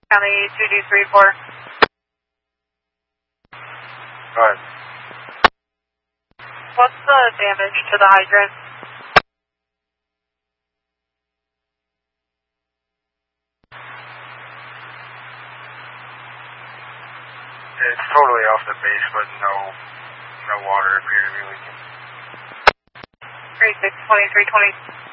County 2D34. Go ahead. What's the damage to the hydrant? It's totally off the base, but no water appear to be leaking. 362320.